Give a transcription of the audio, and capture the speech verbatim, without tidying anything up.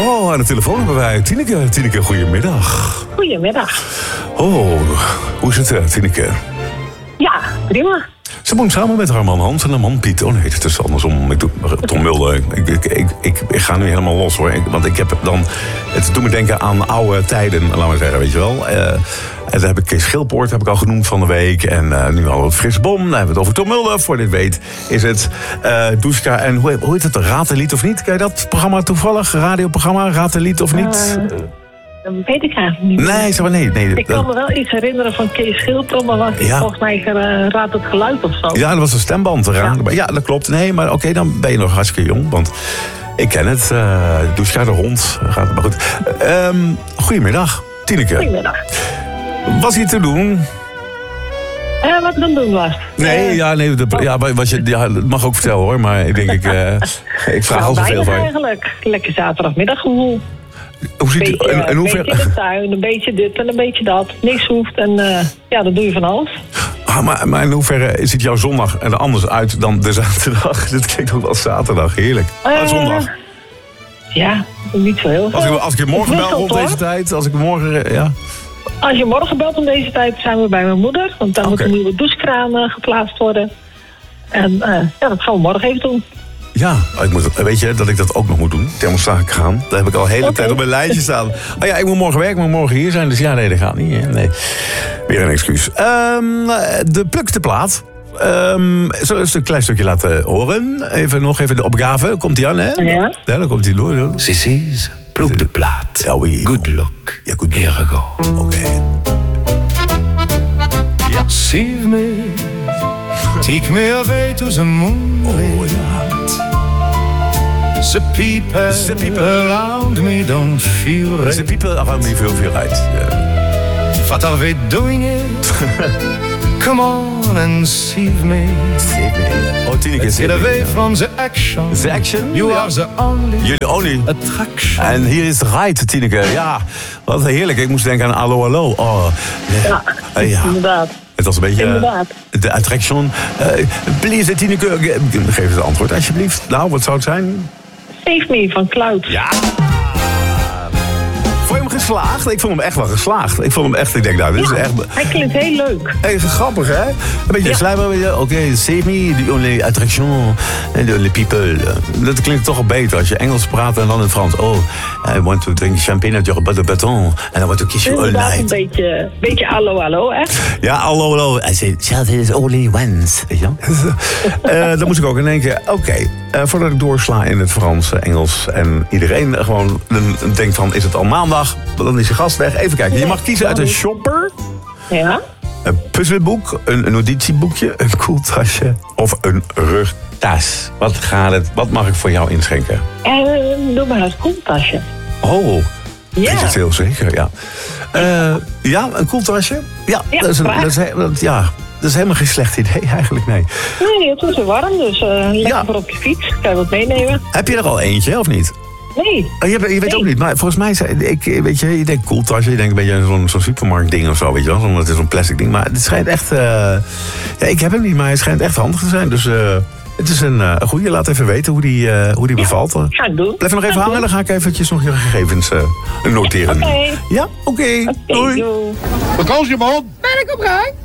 Oh, aan de telefoon hebben wij Tineke. Tineke, goedemiddag. Goedemiddag. Oh, hoe is het, uh, Tineke? Ja, prima. Ze woont samen met haar man Hans en haar man Piet. Oh nee, het is andersom. Ik doe, Tom Mulder, ik, ik, ik, ik, ik ga nu helemaal los hoor. Ik, want ik heb dan... Het doet me denken aan oude tijden, laten we zeggen, weet je wel. Uh, en dan heb ik Kees Schilpoort, heb ik al genoemd van de week. En uh, nu al het Frits Bom. Dan hebben we het over Tom Mulder. Voor dit weet is het uh, Duska. En hoe, hoe heet het? Raad een lied of niet? Ken je dat programma toevallig? Radioprogramma, Raad een lied of niet? Uh, Dat weet ik eigenlijk niet. Nee, zeg maar nee. nee ik kan me wel iets herinneren van Kees Schilpoort, maar was ja. volgens mij uh, Raad het Geluid of zo. Ja, dat was een stemband. Ja, ja dat klopt. Nee, maar oké, okay, dan ben je nog hartstikke jong. Want ik ken het. Uh, Duska de hond. Gaat maar goed. Um, goedemiddag, Tineke. Goedemiddag. Was hier te doen? Uh, wat dan doen was? Nee, uh, ja, nee, de, oh. ja, was je, ja, dat mag ook vertellen hoor. Maar ik denk, ik, uh, ik vraag al zoveel van je. Eigenlijk. Lekker zaterdagmiddaggevoel. Hoe ziet beetje, en, en een hoever... beetje in de tuin, een beetje dit en een beetje dat. Niks hoeft en uh, ja, dat doe je van alles. Ah, maar, maar in hoeverre ziet jouw zondag er anders uit dan de zaterdag? Dit klinkt ook wel zaterdag, heerlijk. Uh, ah, zondag. Ja, niet zo heel veel. Als ik, als ik je morgen bel rond deze tijd, als ik morgen, ja... Als je morgen belt om deze tijd, zijn we bij mijn moeder. Want dan okay. moet een nieuwe douchekraan uh, geplaatst worden. En uh, ja, dat gaan we morgen even doen. Ja, ik moet, weet je dat ik dat ook nog moet doen? Thermostaat gaan. Daar heb ik al de hele okay. tijd op mijn lijstje staan. Oh ja, ik moet morgen werken, ik moet morgen hier zijn. Dus ja, nee, dat gaat niet. Hè? Nee. Weer een excuus. Um, de plukste plaat. Um, zullen we een klein stukje laten horen? Even nog even de opgave. Komt die aan, hè? Ja. Ja, dan komt die door. Cici's pluk de plaat. Ja, oui. Good luck. Ja, goed. Here we go. Oké. Okay. Ja. Save me. Take me away to the moonlight. The people, the people around me don't feel right. The people around me feel, feel right. Yeah. What are they doing it? Come on and save me. Save me. Oh, Tineke, get away yeah. from the action. The action? You yeah. are the only, You're the only attraction. En hier is de right, Tineke. Ja, wat heerlijk. Ik moest denken aan Allo Allo. Oh, ja, uh, ja. inderdaad. Het was een beetje Inderdaad. Uh, de attraction. Uh, please, Tineke, geef het antwoord alsjeblieft. Nou, wat zou het zijn? Save Me van Cloud. Ja. Vond je hem geslaagd? Ik vond hem echt wel geslaagd. Ik vond hem echt, ik denk, nou, dit ja, is echt... hij klinkt heel leuk. Hey, grappig, hè? Een beetje ja. slijmer, oké, okay, save me, the only attraction, the only people. Dat klinkt toch al beter als je Engels praat en dan in het Frans. Oh, I want to drink champagne at your butter baton and I want to kiss you all night. Een beetje, beetje allo, allo, hè? Ja, allo, allo. I say, child is only once. Weet je uh, dan moest ik ook in denken, oké, okay, uh, voordat ik doorsla in het Frans, Engels en iedereen gewoon denkt van, is het al maandag? Dan is je gast weg. Even kijken, je mag kiezen uit een shopper. Ja. Een puzzelboek, een notitieboekje, een koeltasje of een rugtas. Wat gaat het? Wat mag ik voor jou inschenken? Uh, doe maar het koeltasje. Oh, ja. Is het heel zeker, ja. Uh, ja, een koeltasje? Ja, ja, dat is een, dat is, dat, ja, dat is helemaal geen slecht idee eigenlijk, nee. Nee, het is warm, dus uh, lekker ja. voor op je fiets. Kan je wat meenemen? Heb je er al eentje, of niet? Nee. Oh, je, je weet nee. ook niet, maar volgens mij, ik, weet je, je denkt koeltasje, je denkt een beetje zo'n, zo'n supermarktding of zo, weet je wel. Omdat het is zo'n plastic ding, maar het schijnt echt, uh, ja, ik heb hem niet, maar het schijnt echt handig te zijn. Dus uh, het is een uh, goeie, laat even weten hoe die, uh, hoe die ja, bevalt. Ga ik doen. Blijf nog even ga hangen, dan ga ik eventjes nog je gegevens uh, noteren. Oké. Okay. Ja, oké. Okay. Okay, doei. doei. Vakantiebal. Ben ik op rij?